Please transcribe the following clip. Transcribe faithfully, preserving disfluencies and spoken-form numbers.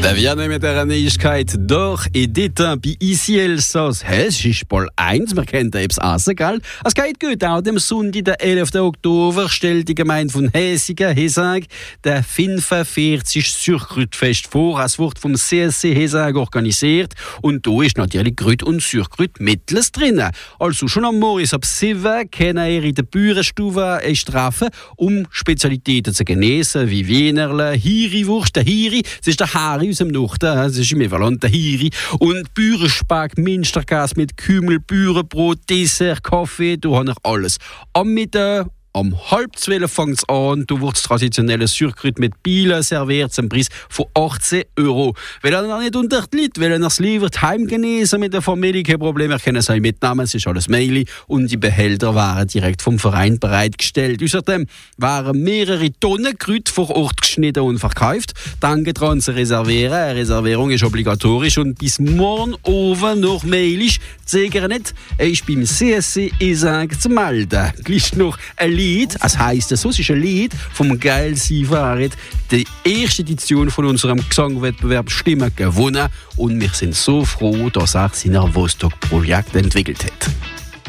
Da werden mit der Neuigkeit doch edita bei Easy Elsass. Es ist Pol eins, wir kennen etwas essen, gell? Es geht gut, auch dem Sonntag, der elften Oktober, stellt die Gemeinde von Hesigen, Hesag, der fünfundvierzigste Surkrütfest vor. Es wird vom C S C Hesag organisiert und da ist natürlich Grüt und Surkrüt mittels drin. Also schon am Morgen ab sieben können ihr in der Bürenstube treffen, um Spezialitäten zu genießen, wie Wienerle, Hiri-Wurst, der Hiri, das ist der Hari aus dem Norden, das ist im Evalant der Hiri, und Bürenspag, Minsterkäse mit Kümmel, Bürenbrot, Dessert, Kaffee, da haben wir alles. Am Mittag um halb zwölf fängt es an, du wird das traditionelle Surkrüt mit Bielen serviert zum Preis von achtzehn Euro. Wenn ihr noch nicht unter die Leute, wenn ihr es lieber heim genießen mit der Familie, kein Problem, wir können es euch mitnehmen, es ist alles Maili und die Behälter waren direkt vom Verein bereitgestellt. Außerdem waren mehrere Tonnen Krüt vor Ort geschnitten und verkauft. Danke daran zu reservieren. Eine Reservierung ist obligatorisch und bis morgen oben noch mailisch. Zeigere nicht, er ist beim C S C Hesag zu melden. Gleich noch ein Lied, es heisst, das ist ein Lied vom Geil Sivaret, die erste Edition von unserem Gesangwettbewerb Stimmen gewonnen und wir sind so froh, dass er sein Vostok-Projekt entwickelt hat.